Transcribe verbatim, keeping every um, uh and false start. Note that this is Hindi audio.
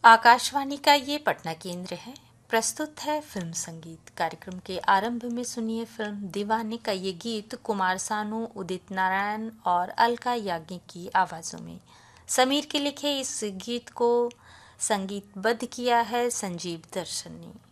आकाशवाणी का ये पटना केंद्र है। प्रस्तुत है फिल्म संगीत। कार्यक्रम के आरंभ में सुनिए फिल्म दीवाने का ये गीत कुमार सानू, उदित नारायण और अलका याग्निक की आवाज़ों में। समीर के लिखे इस गीत को संगीतबद्ध किया है संजीव दर्शन ने।